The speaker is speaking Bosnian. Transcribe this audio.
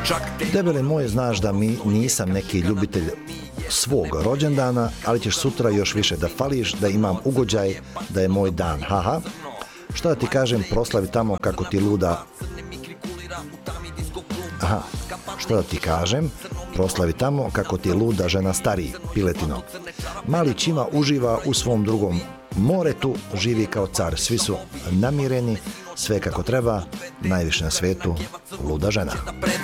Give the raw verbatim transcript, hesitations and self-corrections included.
Debeli moj, znaš da mi nisam neki ljubitelj svog rođendana, ali ćeš sutra još više da fališ, da imam ugođaj, da je moj dan, haha. Šta da ti kažem, proslavi tamo kako ti luda... Aha, šta da ti kažem, proslavi tamo kako ti luda žena stariji, piletino. Mali Ćima uživa u svom drugom moretu, živi kao car, svi su namireni, sve kako treba, najviše na svetu, luda žena.